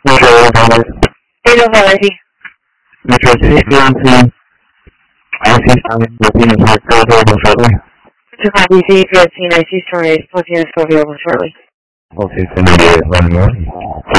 Taylor Valley. Metro City, IC Martinez will go available shortly. Metro DC 15, IC Storm 8, Martinez will be available shortly. Okay, 10 one more.